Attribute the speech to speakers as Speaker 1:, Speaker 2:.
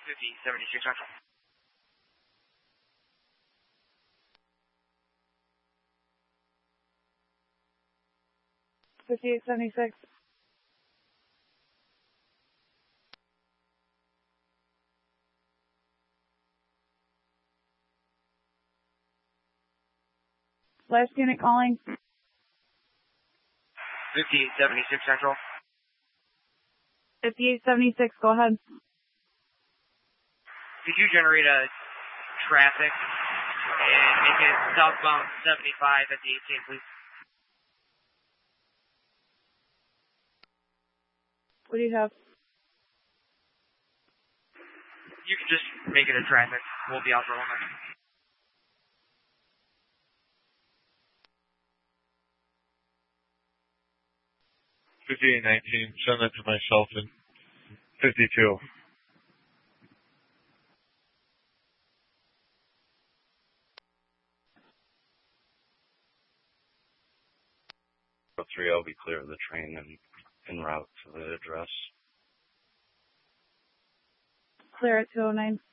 Speaker 1: 5076 Central.
Speaker 2: 5876. Last unit calling.
Speaker 1: 5876 Central.
Speaker 2: 5876, go ahead.
Speaker 1: Could you generate a traffic and make it southbound 75 at the 18, please?
Speaker 2: What do you have?
Speaker 1: You can just make it a traffic. We'll be out for a moment.
Speaker 3: $58.19. Send that to myself in 52.
Speaker 4: Three, I'll be clear of the train and en route to the address.
Speaker 2: Clear at 209.